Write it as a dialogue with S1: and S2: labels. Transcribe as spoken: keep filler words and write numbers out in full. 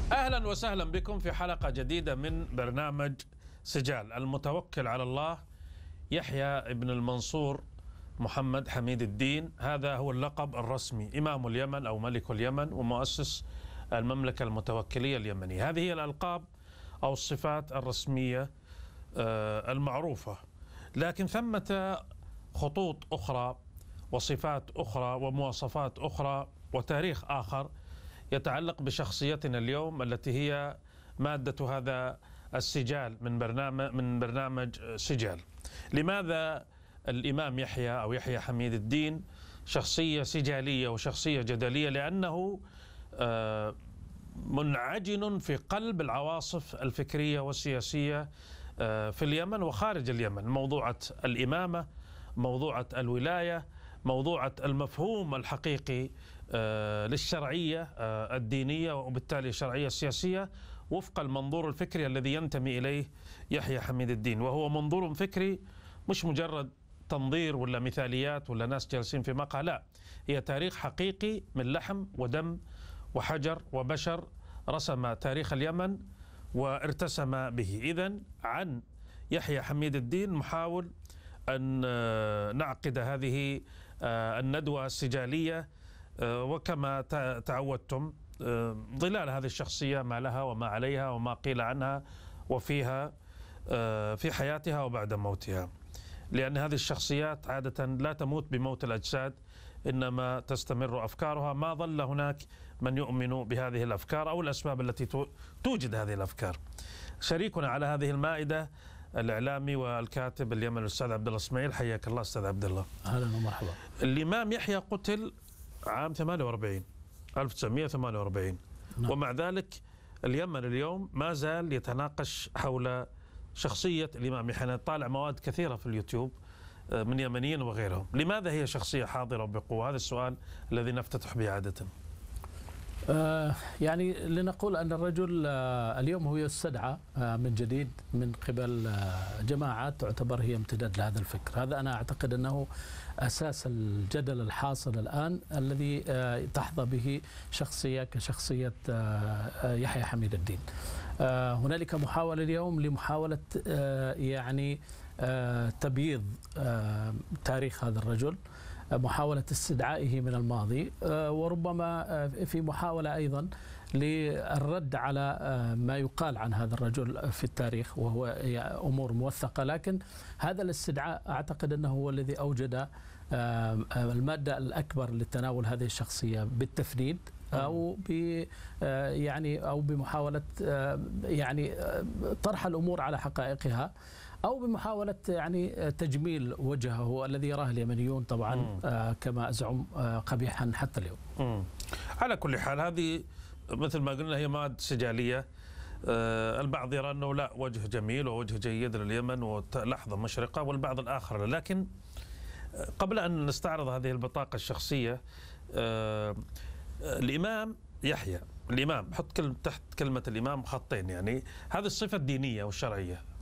S1: أهلا وسهلا بكم في حلقة جديدة من برنامج سجال. المتوكل على الله يحيى ابن المنصور محمد حميد الدين، هذا هو اللقب الرسمي، إمام اليمن أو ملك اليمن ومؤسس المملكة المتوكلية اليمنية. هذه هي الألقاب أو الصفات الرسمية المعروفة، لكن ثمة خطوط أخرى وصفات أخرى ومواصفات أخرى وتاريخ آخر يتعلق بشخصيتنا اليوم التي هي مادة هذا السجال من برنامج من برنامج سجال. لماذا الإمام يحيى أو يحيى حميد الدين شخصية سجالية وشخصية جدلية؟ لأنه منعجن في قلب العواصف الفكرية والسياسية في اليمن وخارج اليمن، موضوعة الإمامة، موضوعة الولاية، موضوعة المفهوم الحقيقي للشرعية الدينية وبالتالي الشرعية السياسية وفق المنظور الفكري الذي ينتمي إليه يحيى حميد الدين، وهو منظور فكري مش مجرد تنظير ولا مثاليات ولا ناس جالسين في مقهى، لا، هي تاريخ حقيقي من لحم ودم وحجر وبشر رسم تاريخ اليمن وارتسم به. إذن عن يحيى حميد الدين نحاول أن نعقد هذه الندوة السجالية، وكما تعودتم ظلال هذه الشخصية ما لها وما عليها وما قيل عنها وفيها في حياتها وبعد موتها، لأن هذه الشخصيات عادة لا تموت بموت الأجساد، إنما تستمر أفكارها ما ظل هناك من يؤمن بهذه الأفكار أو الأسباب التي توجد هذه الأفكار. شريكنا على هذه المائدة الإعلامي والكاتب اليمني الأستاذ عبد الله إسماعيل. حياك الله أستاذ عبد الله.
S2: أهلا ومرحبا.
S1: الإمام يحيى قتل عام ثمانية وأربعين ألف وتسعمئة وثمانية وأربعين، نعم. ومع ذلك اليمن اليوم ما زال يتناقش حول شخصية الإمام يحيى. طالع مواد كثيرة في اليوتيوب من يمنيين وغيرهم. لماذا هي شخصية حاضرة بقوة؟ هذا السؤال الذي نفتتح به عادة.
S2: آه يعني لنقول أن الرجل آه اليوم هو يستدعى آه من جديد من قبل آه جماعات تعتبر هي امتداد لهذا الفكر. هذا أنا أعتقد أنه أساس الجدل الحاصل الآن الذي آه تحظى به شخصية كشخصية آه يحيى حميد الدين. آه هنالك محاولة اليوم لمحاولة آه يعني آه تبييض آه تاريخ هذا الرجل، محاولة استدعائه من الماضي، وربما في محاولة أيضا للرد على ما يقال عن هذا الرجل في التاريخ وهو أمور موثقة، لكن هذا الاستدعاء أعتقد أنه هو الذي أوجد المادة الأكبر لتناول هذه الشخصية بالتفنيد أو ب يعني أو بمحاولة يعني طرح الأمور على حقائقها، أو بمحاولة يعني تجميل وجهه الذي يراه اليمنيون طبعا مم. كما أزعم قبيحا حتى اليوم.
S1: مم. على كل حال هذه مثل ما قلنا هي مادة سجالية. البعض يرى أنه لا، وجه جميل ووجه جيد لليمن ولحظة مشرقة، والبعض الآخر لا. لكن قبل أن نستعرض هذه البطاقة الشخصية، الإمام يحيى، الإمام حط كلمة تحت كلمة الإمام خطين، يعني هذه الصفة الدينية والشرعية،